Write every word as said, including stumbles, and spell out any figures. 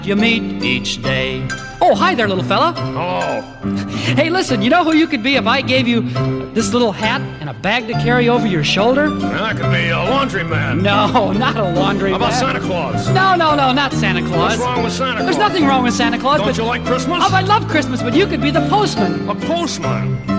you meet each day. Oh, hi there, little fella. Oh. Hey, listen, you know who you could be if I gave you this little hat and a bag to carry over your shoulder? I could be a laundryman. No, not a laundry How about man. Santa Claus? No, no, no, not Santa Claus. What's wrong with Santa Claus? There's nothing wrong with Santa Claus. Don't but... you like Christmas? Oh, I love Christmas, but you could be the postman. A postman?